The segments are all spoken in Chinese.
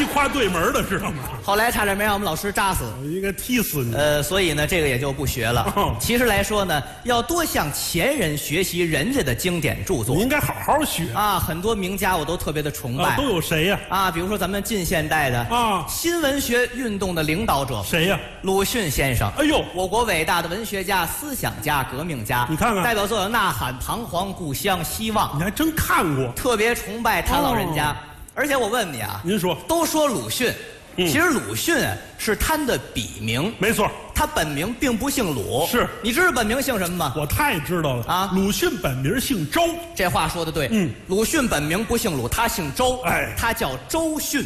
夸对门的，知道吗？ 后来差点没让我们老师扎死。 我应该踢死你。 所以呢，这个也就不学了。其实来说呢，要多向前人学习人家的经典著作。 你应该好好学啊！很多名家我都特别的崇拜。 都有谁呀？ 啊，比如说咱们近现代的新文学运动的领导者谁呀？ 鲁迅先生。 哎呦， 我国伟大的文学家、思想家、革命家。 你看看， 代表作有《呐喊》《彷徨》《故乡》《希望》。 你还真看过？ 特别崇拜他老人家。而且我问你啊， 您说， 都说鲁迅，其实鲁迅是他的笔名， 没错， 他本名并不姓鲁。 是， 你知道本名姓什么吗？ 我太知道了啊！鲁迅本名姓周， 这话说的对。鲁迅本名不姓鲁，他姓周，他叫周迅。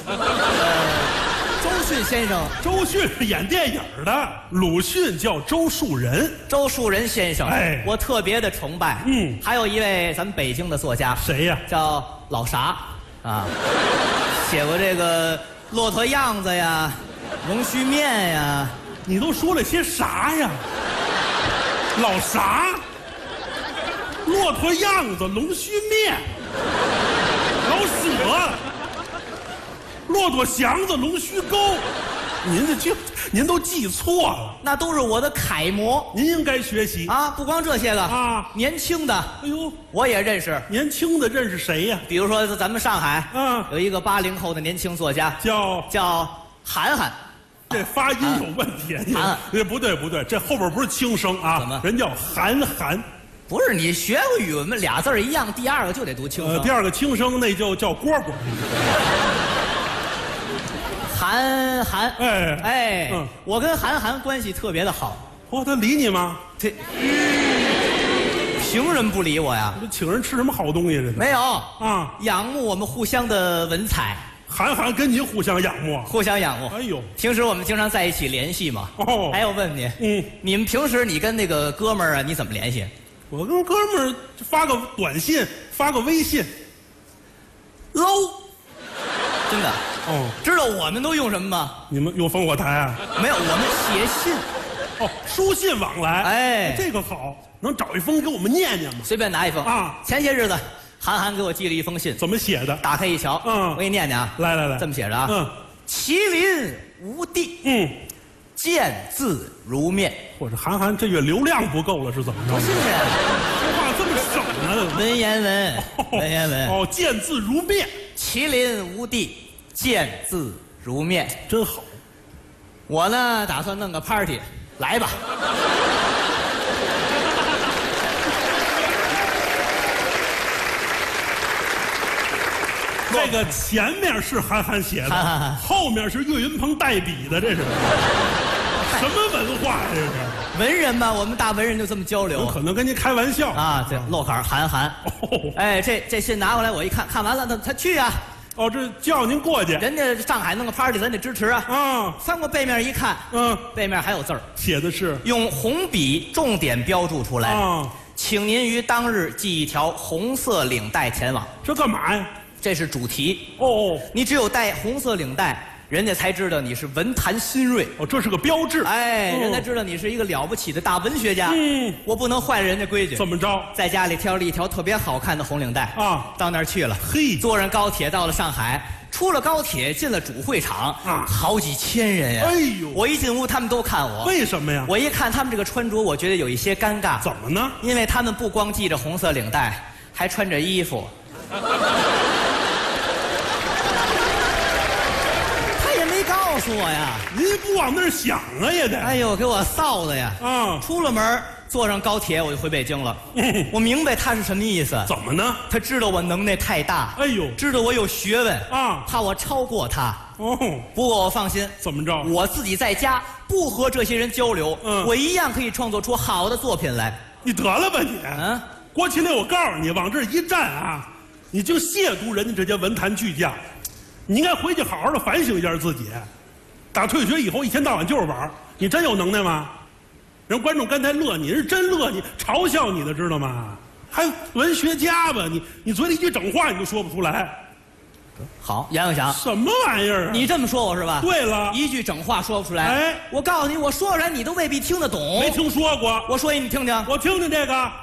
周迅先生， 周迅是演电影的，鲁迅叫周树人， 周树人先生，我特别的崇拜。还有一位咱们北京的作家， 谁呀？ 叫老啥啊，写过这个《骆驼样子》呀，《龙须面》呀。 你都说了些啥呀？老啥？骆驼样子，龙须面，老舍。骆驼祥子，龙须沟，您都记错了， 那都是我的楷模， 您应该学习啊！不光这些个啊，年轻的，哎呦，我也认识。 年轻的认识谁呀？ 比如说咱们上海，有一个80后的年轻作家，叫韩寒。 这发音有问题，韩寒，不对，这后边不是轻声啊， 怎么？ 人叫韩寒。 不是你学过语文吗？俩字一样，第二个就得读轻声。 第二个轻声那就叫蝈蝈。 韩寒，我跟韩寒关系特别的好。 他理你吗？ 凭什么不理我呀？ 这请人吃什么好东西？这没有啊，仰慕我们互相的文采。 韩寒跟您互相仰慕， 互相仰慕。 哎呦， 平时我们经常在一起联系嘛。哎，我问你，你们平时你跟那个哥们儿啊，你怎么联系？ 我跟哥们儿发个短信，发个微信。 low， 真的。知道我们都用什么吗？ 你们用烽火台啊？ 没有，我们写信。 书信往来。这个好，能找一封给我们念念吗？ 随便拿一封啊。前些日子，韩寒给我寄了一封信。 怎么写的？ 打开一瞧，我给你念念啊。 来， 这么写着啊。麒麟无地，见字如面。 或者韩寒这月流量不够了是怎么着？ 不是， 说话这么省呢？ 文言文，文言文。 见字如面。 麒麟无地，见字如面， 真好。 我呢，打算弄个 party， 来吧。 这个前面是韩寒写的，后面是岳云鹏代笔的，这是什么文化？这是文人嘛，我们大文人就这么交流。 可能跟您开玩笑啊，这落坎韩寒。这信拿过来，我一看，看完了，他去啊。 这叫您过去。 人家上海弄个 party， 咱得支持啊。翻过背面一看，背面还有字儿， 写的是用红笔重点标注出来。请您于当日系一条红色领带前往。 这干嘛呀？ 这是主题。你只有带红色领带，人家才知道你是文坛新锐。 这是个标志。 人家知道你是一个了不起的大文学家。我不能坏了人家规矩。 怎么着？ 在家里挑了一条特别好看的红领带到那儿去了。坐上高铁到了上海，出了高铁进了主会场好几千人呀。我一进屋，他们都看我。 为什么呀？ 我一看他们这个穿着，我觉得有一些尴尬。 怎么呢？ 因为他们不光系着红色领带，还穿着衣服。告诉我呀， 您不往那儿想啊也得。 哎呦，给我臊的呀！出了门坐上高铁我就回北京了。我明白他是什么意思。 怎么呢？ 他知道我能耐太大。 哎呦， 知道我有学问怕我超过他。不过我放心。 怎么着？ 我自己在家不和这些人交流，我一样可以创作出好的作品来。 你得了吧你！郭麒麟，我告诉你，往这一站啊，你就亵渎人家这些文坛巨匠。你应该回去好好的反省一下自己。打退学以后一天到晚就是玩，你真有能耐吗？人观众刚才乐你，是真乐你，嘲笑你的，知道吗？还文学家吧，你嘴里一句整话你都说不出来。 好，杨永祥， 什么玩意儿啊？ 你这么说我是吧？ 对了， 一句整话说不出来。我告诉你，我说出来你都未必听得懂。 没听说过。 我说一你听听。 我听听这个。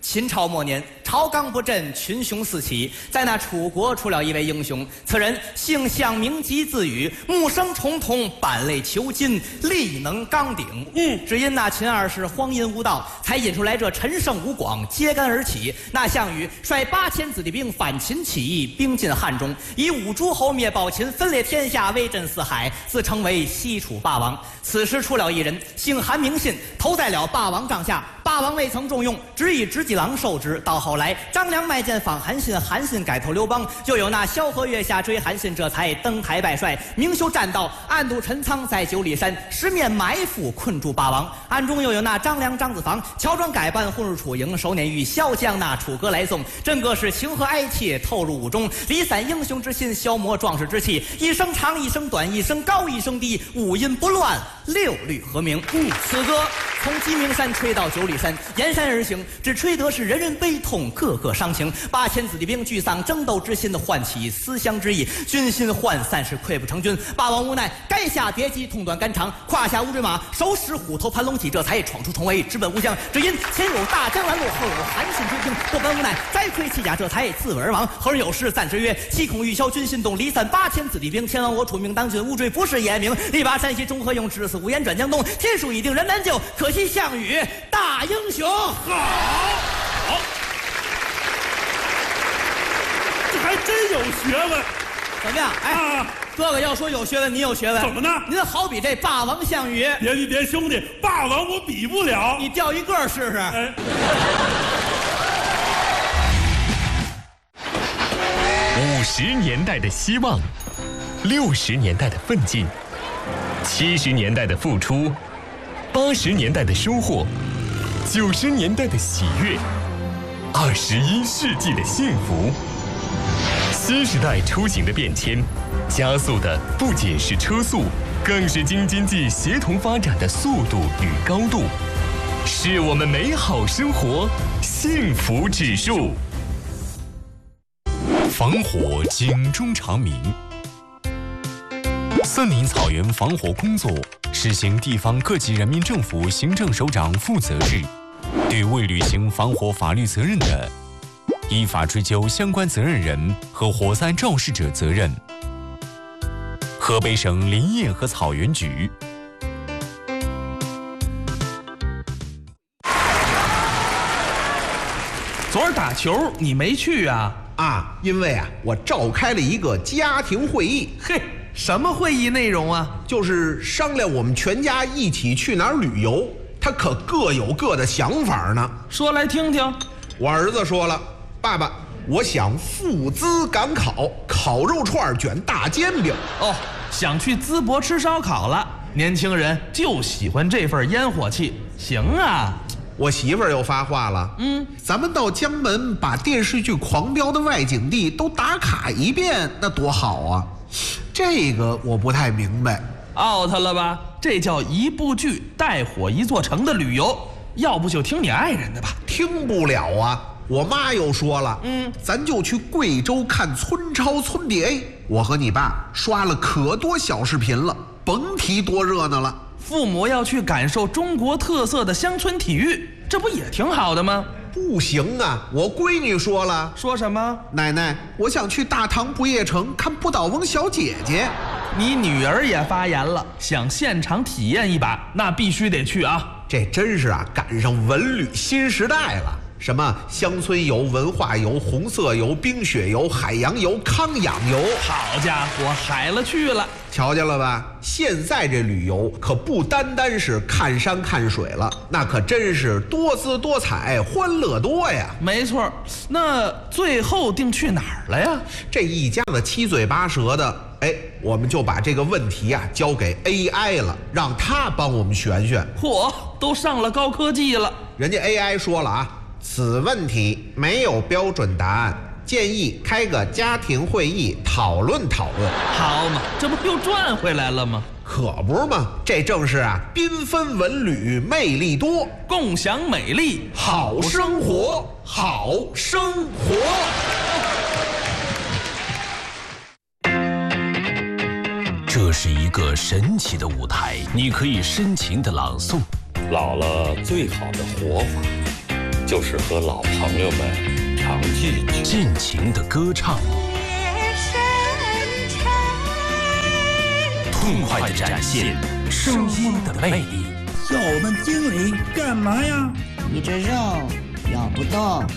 秦朝末年，朝纲不振，群雄四起。在那楚国出了一位英雄，此人姓项，名籍，字羽，木生重瞳，板类遒金，力能刚鼎。只因那秦二世荒淫无道，才引出来这陈胜、吴广揭竿而起。那项羽率8000子弟兵反秦起义，兵进汉中，以5诸侯灭暴秦，分裂天下，威震四海，自称为西楚霸王。此时出了一人，姓韩名信，投在了霸王帐下。霸王未曾重用，只以执戟郎受之。到后来，张良卖剑访韩信，韩信改投刘邦，又有那萧何月下追韩信，这才登台拜帅，明修栈道，暗度陈仓，在9里山十面埋伏，困住霸王。暗中又有那张良、张子房乔装改扮，混入楚营，手捻玉箫将那楚歌来送。真个是情和哀切透入伍中，离散英雄之心，消磨壮士之气。一声长，一声短，一声高，一声低，五音不乱，6律和鸣。此歌从鸡鸣山吹到9里山，沿山而行，只吹得是人人悲痛，个个伤情。8000子弟兵聚丧争斗之心的唤起思乡之意，军心涣散，是溃不成军。霸王无奈，该下别姬，痛断肝肠，胯下乌骓马，手使虎头盘龙戟，这才闯出重围，直奔乌江。只因前有大江拦路，后有韩信追兵，不奔无奈，摘盔弃甲，这才自刎而亡。后人有诗赞之曰：七孔玉箫军心动，离散8000子弟兵，前往我楚命当军，乌骓不是也明。力拔山兮中何用，至死无言转江东。天数已定人难救，可惜项羽大英雄。 好，这还真有学问。 怎么样？哎，哥哥要说有学问，你有学问。 怎么呢？ 您好比这霸王项羽。 别兄弟，霸王我比不了。 你钓一个试试。哎。 50年代的希望，60年代的奋进，70年代的付出，80年代的收获，90年代的喜悦，21世纪的幸福。新时代出行的变迁，加速的不仅是车速，更是京津冀协同发展的速度与高度，是我们美好生活幸福指数。 防火警钟长鸣。森林草原防火工作实行地方各级人民政府行政首长负责制，对未履行防火法律责任的，依法追究相关责任人和火灾肇事者责任。河北省林业和草原局。 昨儿打球你没去啊？ 因为我召开了一个家庭会议。 嘿，什么会议内容啊？ 就是商量我们全家一起去哪儿旅游，他可各有各的想法呢。 说来听听。 我儿子说了，爸爸，我想赴淄赶考，烤肉串卷大煎饼。 哦，想去淄博吃烧烤了。年轻人就喜欢这份烟火气。行啊。 我媳妇儿又发话了，咱们到江门把电视剧《狂飙》的外景地都打卡一遍，那多好啊！这个我不太明白。 out 了吧？这叫一部剧带火一座城的旅游，要不就听你爱人的吧。 听不了啊！我妈又说了，咱就去贵州看村超村 DA。我和你爸刷了可多小视频了，甭提多热闹了。 父母要去感受中国特色的乡村体育，这不也挺好的吗？ 不行啊！我闺女说了。 说什么？ 奶奶，我想去大唐不夜城看不倒翁小姐姐。 你女儿也发言了，想现场体验一把，那必须得去啊！ 这真是赶上文旅新时代了。什么乡村游、文化游、红色游、冰雪游、海洋游、康养游。 好家伙，海了去了！ 瞧见了吧？现在这旅游可不单单是看山看水了，那可真是多姿多彩，欢乐多呀。 没错，那最后定去哪儿了呀？ 这一家子七嘴八舌的，我们就把这个问题交给 AI 了，让他帮我们选选。 嚯，都上了高科技了。 人家 AI 说了此问题没有标准答案，建议开个家庭会议讨论讨论。 好嘛，这不又赚回来了吗？ 可不是嘛，这正是缤纷文旅魅力多， 共享美丽好生活，好生活。 这是一个神奇的舞台，你可以深情的朗诵。 老了最好的活法就是和老朋友们常聚聚， 尽情的歌唱，痛快的展现声音的魅力。 叫我们经理干嘛呀？ 你这肉咬不动。